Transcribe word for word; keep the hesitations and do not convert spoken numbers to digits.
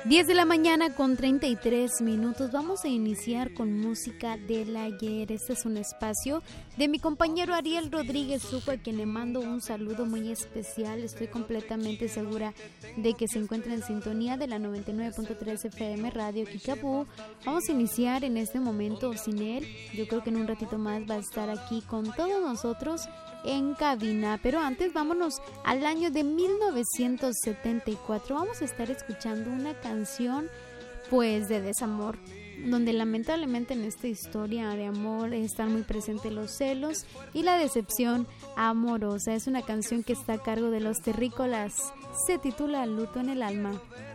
diez de la mañana con treinta y tres minutos. Vamos a iniciar con música del ayer. Este es un espacio de mi compañero Ariel Rodríguez Zuco, a quien le mando un saludo muy especial. Estoy completamente segura de que se encuentra en sintonía de la noventa y nueve punto tres F M Radio Kickapoo. Vamos a iniciar en este momento sin él. Yo creo que en un ratito más va a estar aquí con todos nosotros en cabina, pero antes vámonos al año de mil novecientos setenta y cuatro. Vamos a estar escuchando una canción pues de desamor, donde lamentablemente en esta historia de amor están muy presentes los celos y la decepción amorosa. Es una canción que está a cargo de Los Terrícolas, se titula Luto en el alma.